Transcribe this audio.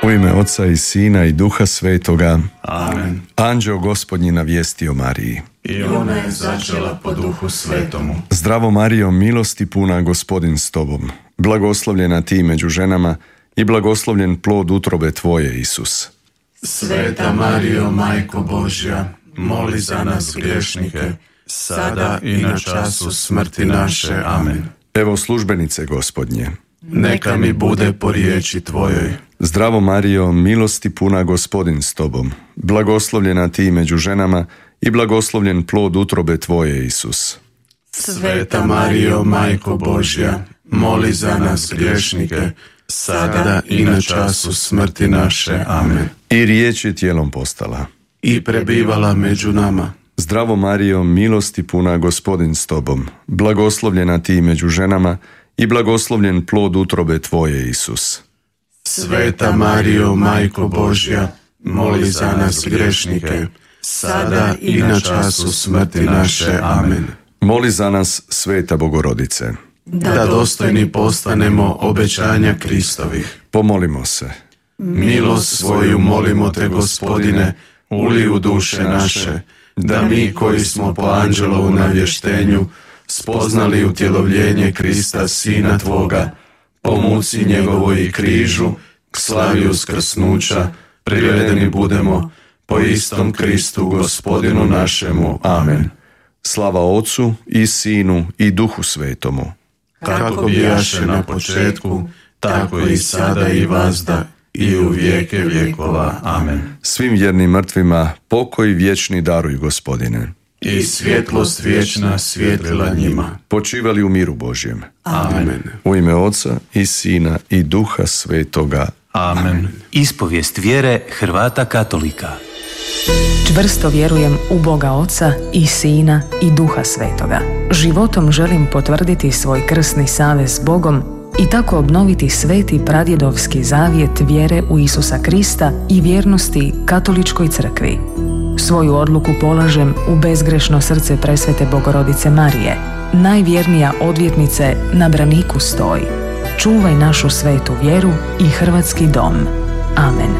U ime Oca i Sina i Duha Svetoga. Amen. Anđeo Gospodnji navijestio Mariji. I ona je začela po Duhu Svetomu. Zdravo Marijo, milosti puna, Gospodin s tobom. Blagoslovljena ti među ženama i blagoslovljen plod utrobe tvoje, Isus. Sveta Marijo, Majko Božja, moli za nas griješnike, sada i na času smrti naše. Amen. Evo službenice Gospodnje. Neka mi bude po riječi tvojoj. Zdravo Marijo, milosti puna, Gospodin s tobom. Blagoslovljena ti među ženama i blagoslovljen plod utrobe tvoje, Isus. Sveta Marijo, Majko Božja, moli za nas griješnike, sada i na času smrti naše. Amen. I riječ je tijelom postala i prebivala među nama. Zdravo Marijo, milosti puna, Gospodin s tobom. Blagoslovljena ti među ženama i blagoslovljen plod utrobe tvoje, Isus. Sveta Marijo, Majko Božja, moli za nas griješnike, sada i na času smrti naše. Amen. Moli za nas, Sveta Bogorodice, da dostojni postanemo obećanja Kristovih. Pomolimo se. Milost svoju molimo te, Gospodine, uli u duše naše, da mi koji smo po anđelovu navještenju spoznali utjelovljenje Krista, Sina Tvoga, po muci njegovoj i križu, k slavi uskrsnuća, privedeni budemo po istom Kristu, Gospodinu našemu. Amen. Slava Otcu i Sinu i Duhu Svetomu. Kako bijaše na početku, tako i sada i vazda, i u vijeke vjekova. Amen. Svim vjernim mrtvima pokoj vječni daruj, Gospodine. I svjetlost vječna svjetlila njima. Počivali u miru Božjem. Amen. U ime Oca i Sina i Duha Svetoga. Amen. Ispovijest vjere Hrvata katolika. Čvrsto vjerujem u Boga Oca i Sina i Duha Svetoga. Životom želim potvrditi svoj krsni savez s Bogom i tako obnoviti sveti pradjedovski zavjet vjere u Isusa Krista i vjernosti Katoličkoj crkvi. Svoju odluku polažem u bezgrešno srce presvete Bogorodice Marije. Najvjernija odvjetnice na braniku stoji. Čuvaj našu svetu vjeru i hrvatski dom. Amen.